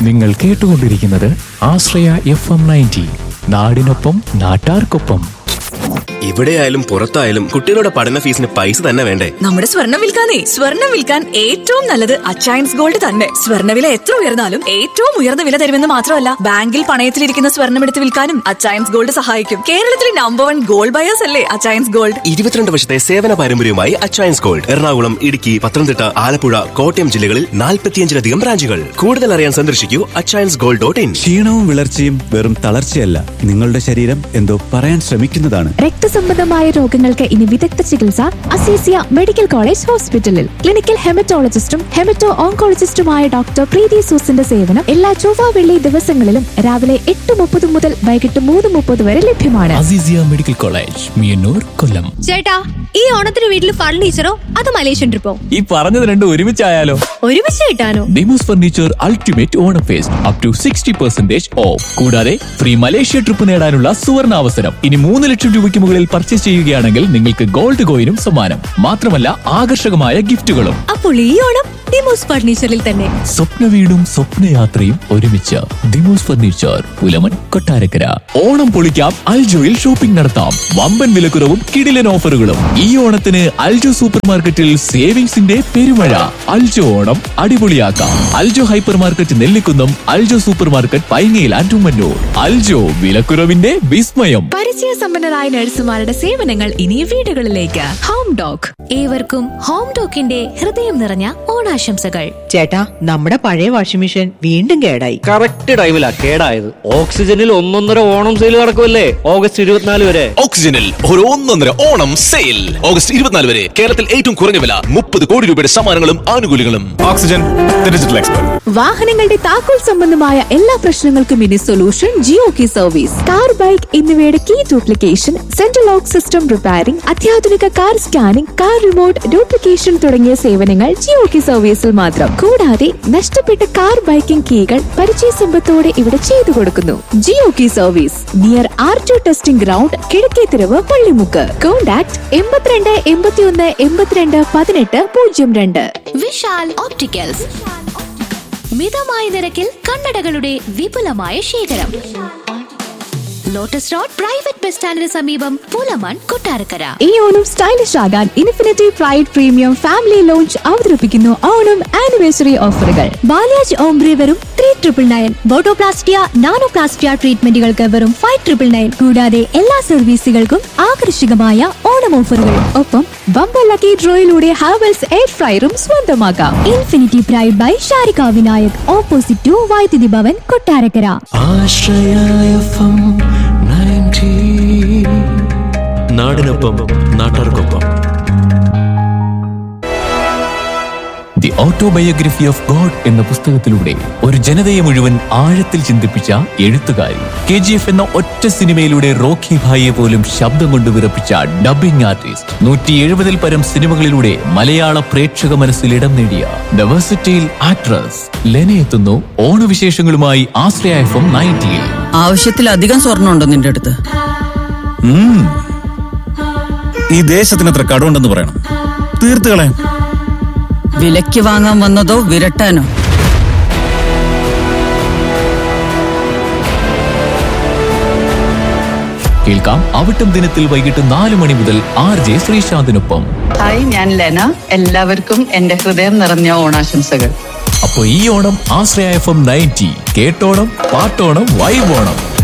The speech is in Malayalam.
നിങ്ങൾ കേട്ടുകൊണ്ടിരിക്കുന്നത് ആശ്രയ FM 90. നാടിനൊപ്പം നാട്ടാർക്കൊപ്പം. എവിടെയായാലും പുറത്തായാലും കുട്ടികളുടെ പഠന ഫീസിന് പൈസ തന്നെ വേണ്ടേ? നമ്മുടെ സ്വർണ്ണം വിൽക്കാൻ ഏറ്റവും നല്ലത് അച്ചയൻസ് ഗോൾഡ് തന്നെ. സ്വർണ്ണവില എത്ര ഉയർന്നാലും ഏറ്റവും ഉയർന്ന വില തരുമെന്ന് മാത്രമല്ല, ബാങ്കിൽ പണയത്തിലിരിക്കുന്ന സ്വർണ്ണം എടുത്ത് വിൽക്കാനും അച്ചയൻസ് ഗോൾഡ് സഹായിക്കും. കേരളത്തിലെ നമ്പർ 1 ഗോൾഡ് ബയേഴ്സ് അല്ലേ അച്ചയൻസ് ഗോൾഡ്. 22 വർഷത്തെ സേവന പാരമ്പര്യവുമായി അച്ചയൻസ് ഗോൾഡ് എറണാകുളം, ഇടുക്കി, പത്തനംതിട്ട, ആലപ്പുഴ, കോട്ടയം ജില്ലകളിൽ 45-ലധികം ബ്രാഞ്ചുകൾ. കൂടുതൽ അറിയാൻ സന്ദർശിക്കൂ achyansgold.in. ക്ഷീണവും വിളർച്ചയും വെറും തളർച്ചയല്ല, നിങ്ങളുടെ ശരീരം എന്തോ പറയാൻ ശ്രമിക്കുന്നതാണ്. രക്തസംബന്ധമായ രോഗങ്ങൾക്ക് ഇനി വിദഗ്ധ ചികിത്സ അസീസിയ മെഡിക്കൽ കോളേജ് ഹോസ്പിറ്റലിൽ. ക്ലിനിക്കൽ ഹെമറ്റോളജിസ്റ്റും ഹെമറ്റോ ഓങ്കോളജിസ്റ്റുമായ ഡോക്ടർ പ്രീതി സൂസിന്റെ സേവനം എല്ലാ ചൊവ്വ വെള്ളി ദിവസങ്ങളിലും രാവിലെ 8:30 മുതൽ വൈകിട്ട് 3:30 വരെ ലഭ്യമാണ്. അസീസിയ മെഡിക്കൽ കോളേജ്, മിയന്നൂർ, കൊല്ലം. ചേട്ടാ, ഈ ഓണത്തിന് വീട്ടിൽ ഫർണിച്ചറോ അത് മലേഷ്യൻ ട്രിപ്പോ? ഈ പറഞ്ഞത് രണ്ടും ഒരുമിച്ചായാലോ? ഒരുമിച്ച് കിട്ടാനോ? Demos furniture ultimate Onam first up to 60% of. കൂടാതെ ഫ്രീ മലേഷ്യ ട്രിപ്പ് നേടാനുള്ള സുവർണ അവസരം. ഇനി 3 ലക്ഷം രൂപയ്ക്ക് മുകളിൽ പർച്ചേസ് ചെയ്യുകയാണെങ്കിൽ നിങ്ങൾക്ക് ഗോൾഡ് കോയിനും സമ്മാനം. മാത്രമല്ല, ആകർഷകമായ ഗിഫ്റ്റുകളും. അപ്പോൾ ഈ ഓണം ഡിമോസ് ഫർണിച്ചറിൽ തന്നെ. സ്വപ്ന വീടും സ്വപ്നയാത്രയും ഒരുമിച്ച്. ഡിമോസ് ഫർണിച്ചർ, പുലമൺ, കൊട്ടാരക്കര. ഓണം പൊളിക്കാം, അൽജോയിൽ ഷോപ്പിംഗ് നടത്താം. വമ്പൻ വിലക്കുറവും കിടിലൻ ഓഫറുകളും. ഈ ഓണത്തിന് അൽജോ സൂപ്പർ മാർക്കറ്റിൽ സേവിങ്സിന്റെ പെരുമഴ. Aljo Onam അടിപൊളിയാക്കാം. Aljo hyper market Nellikunnam, Aljo super market പൈങ്ങയിൽ and Ummannoor. Aljo, വിലക്കുറവിന്റെ വിസ്മയം. പരിചയസമ്പന്നരായ നഴ്സുമാരുടെ സേവനങ്ങൾ ഇനി വീടുകളിലേക്ക്. ഹോം ഡോക്. ഏവർക്കും ഹോം ഡോക്കിന്റെ ഹൃദയം നിറഞ്ഞ ഓണാശംസകൾ. ചേട്ടാ, നമ്മുടെ പഴയ വാഷിംഗ് മെഷീൻ വീണ്ടും കേടായി. കറക്റ്റ് ടൈമിലാ കേടായത്. ഓക്സിജനിൽ 1.5 ഓണം സെയിൽ നടക്കുമല്ലേ ഓഗസ്റ്റ് 24 വരെ. ഓക്സിജനിൽ ഒരു 1.5 ഓണം സെയിൽ ഓഗസ്റ്റ് 24 വരെ. കേരളത്തിൽ ഏറ്റവും കുറഞ്ഞ വില, 30 കോടി രൂപയുടെ സമ്മാനങ്ങളും ആനുകൂല്യങ്ങളും. Oxygen, digital expert. വാഹനങ്ങളുടെ താക്കോൽ സംബന്ധമായ എല്ലാ പ്രശ്നങ്ങൾക്കും ഇനി solution Jio key service. Car, bike എന്നിവയുടെ key duplication, central lock system repairing, അത്യാധുനിക car scanning, car remote duplication തുടങ്ങിയ സേവനങ്ങൾ ജിയോ കീ സർവീസിൽ മാത്രം. കൂടാതെ നഷ്ടപ്പെട്ട കാർ, ബൈക്കിംഗ് കീകൾ പരിചയസമ്പത്തോടെ ഇവിടെ ചെയ്തു കൊടുക്കുന്നു. Jio key service near R2 testing ground, Kizhakkethiruvu, Pallimukku. Contact 82 81 82 18 02. Vishal opticals. മിതമായ നിരക്കിൽ കണ്ണടകളുടെ വിപുലമായ ശേഖരം. ലോട്ടസ് റോഡ് പ്രൈവറ്റ് ബസ് സ്റ്റാൻഡിന് സമീപം, പുലമൺ, കൊട്ടാരക്കര. ഈ ഓണം സ്റ്റൈലിഷ് ആകാൻ infinity pride premium family launch അവതരിപ്പിക്കുന്നു ഓണം ആനിവേഴ്സറി ഓഫറുകൾ. ബാലാജ് ഓംബ്രി വെറും 3,999. ബോട്ടോപ്ലാസ്റ്റിയ, നാനോപ്ലാസ്റ്റിയ ട്രീറ്റ്മെന്റുകൾക്ക് വെറും 5,999. കൂടാതെ എല്ലാ സർവീസുകൾക്കും ആകർഷകമായ ഓണം ഓഫറുകൾ. ഒപ്പം ബമ്പർ ലക്കി ഡ്രോയിലൂടെ ഹാവൽസ് എയർ ഫ്രയറും സ്വന്തമാക്കാം. Infinity pride by Sharika Vinayak, opposite to വൈദ്യുതി ഭവൻ, കൊട്ടാരക്കര. ആശ്രയ FM 90. നാടിനൊപ്പം നാട്ടാർക്കൊപ്പം. ദി ഓട്ടോബയോഗ്രഫി ഓഫ് ഗോഡ് എന്ന പുസ്തകത്തിലൂടെ ഒരു ജനതയെ മുഴുവൻ ആഴത്തിൽ ചിന്തിപ്പിച്ച എഴുത്തുകാരി. KGF എന്ന ഒറ്റ സിനിമയിലൂടെ റോക്കി ഭായിയെ പോലും ശബ്ദം കൊണ്ട് വിറപ്പിച്ച ഡബ്ബിംഗ് ആർട്ടിസ്റ്റ്. 170-ൽ പരം സിനിമകളിലൂടെ മലയാള പ്രേക്ഷക മനസ്സിൽ ഇടം നേടിയ ദ വെർസറ്റൈൽ ആക്ട്രസ് ലെന എത്തുന്നു ഓണവിശേഷങ്ങളുമായി ആശ്രയ FM 90. ആവശ്യത്തിലധികം സ്വർണ്ണം ഉണ്ടോ നിന്റെ അടുത്ത്? ഈ ദേശത്തിന് എത്ര കടമുണ്ടെന്ന് പറയണം, തീർത്ത് കളയാം. വിലയ്ക്ക് വാങ്ങാൻ വന്നതോ വിരട്ടാനോ? കേൾക്കാം അവിട്ടം ദിനത്തിൽ വൈകിട്ട് 4 മണി മുതൽ RJ ശ്രീശാന്തിനൊപ്പം. ഹായ്, ഞാൻ ലെന. എല്ലാവർക്കും എന്റെ ഹൃദയം നിറഞ്ഞ ഓണാശംസകൾ. അപ്പൊ ഈ ഓണം ആശ്രയ FM 90 കേട്ടോണം, പാട്ടോണം, വൈബോണം.